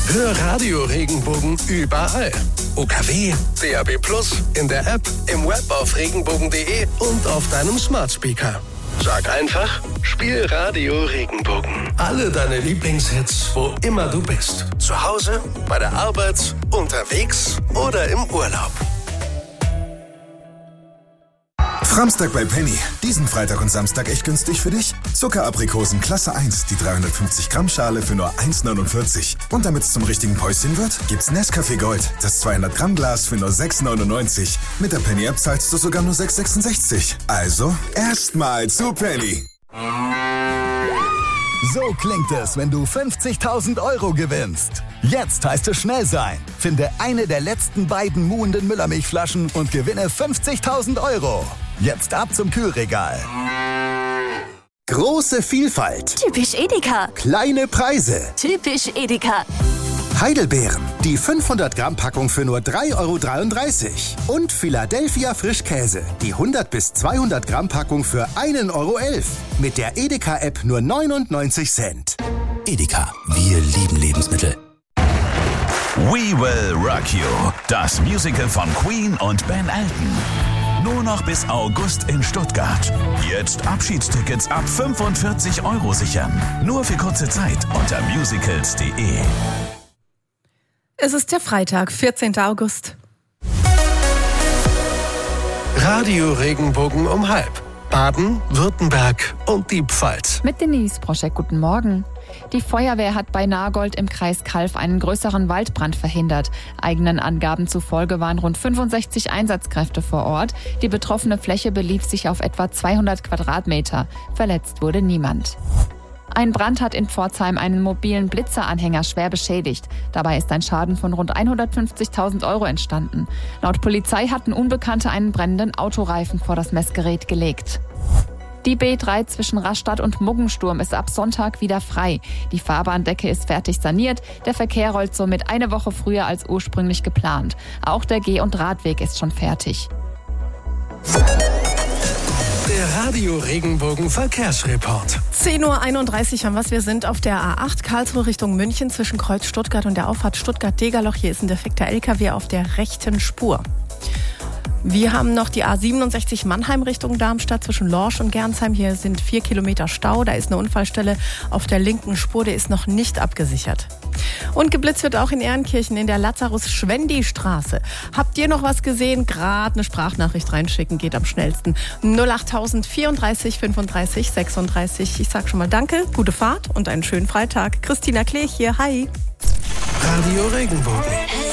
Hör Radio Regenbogen überall. UKW, DAB+, in der App, im Web auf regenbogen.de und auf deinem Smart Speaker. Sag einfach, spiel Radio Regenbogen. Alle deine Lieblingshits, wo immer du bist. Zu Hause, bei der Arbeit, unterwegs oder im Urlaub. Framstag bei Penny. Diesen Freitag und Samstag echt günstig für dich. Zuckeraprikosen Klasse 1, die 350 Gramm Schale für nur 1,49. Und damit es zum richtigen Päuschen wird, gibt's Nescafé Gold, das 200 Gramm Glas für nur 6,99. Mit der Penny App zahlst du sogar nur 6,66. Also erstmal zu Penny. So klingt es, wenn du 50.000 Euro gewinnst. Jetzt heißt es schnell sein. Finde eine der letzten beiden muhenden Müllermilchflaschen und gewinne 50.000 Euro. Jetzt ab zum Kühlregal. Große Vielfalt. Typisch Edeka. Kleine Preise. Typisch Edeka. Heidelbeeren. Die 500 Gramm Packung für nur 3,33 €. Und Philadelphia Frischkäse. Die 100 bis 200 Gramm Packung für 1,11 €. Mit der Edeka-App nur 99 Cent. Edeka. Wir lieben Lebensmittel. We Will Rock You. Das Musical von Queen und Ben Elton. Nur noch bis August in Stuttgart. Jetzt Abschiedstickets ab 45 € sichern. Nur für kurze Zeit unter musicals.de. Es ist der Freitag, 14. August. Radio Regenbogen um 12:30. Baden, Württemberg und die Pfalz. Mit Denise Proschek, guten Morgen. Die Feuerwehr hat bei Nagold im Kreis Calw einen größeren Waldbrand verhindert. Eigenen Angaben zufolge waren rund 65 Einsatzkräfte vor Ort. Die betroffene Fläche belief sich auf etwa 200 Quadratmeter. Verletzt wurde niemand. Ein Brand hat in Pforzheim einen mobilen Blitzeranhänger schwer beschädigt. Dabei ist ein Schaden von rund 150.000 € entstanden. Laut Polizei hatten Unbekannte einen brennenden Autoreifen vor das Messgerät gelegt. Die B3 zwischen Rastatt und Muggensturm ist ab Sonntag wieder frei. Die Fahrbahndecke ist fertig saniert. Der Verkehr rollt somit eine Woche früher als ursprünglich geplant. Auch der Geh- und Radweg ist schon fertig. Der Radio Regenbogen Verkehrsreport. 10:31 Uhr haben wir. Wir sind auf der A8 Karlsruhe Richtung München zwischen Kreuz Stuttgart und der Auffahrt Stuttgart-Degerloch. Hier ist ein defekter LKW auf der rechten Spur. Wir haben noch die A67 Mannheim Richtung Darmstadt zwischen Lorsch und Gernsheim. Hier sind 4 Kilometer Stau. Da ist eine Unfallstelle auf der linken Spur. Der ist noch nicht abgesichert. Und geblitzt wird auch in Ehrenkirchen in der Lazarus-Schwendi-Straße. Habt ihr noch was gesehen? Gerade eine Sprachnachricht reinschicken geht am schnellsten. 08000 34 35 36. Ich sag schon mal danke, gute Fahrt und einen schönen Freitag. Christina Klech hier, hi. Radio Regenbogen.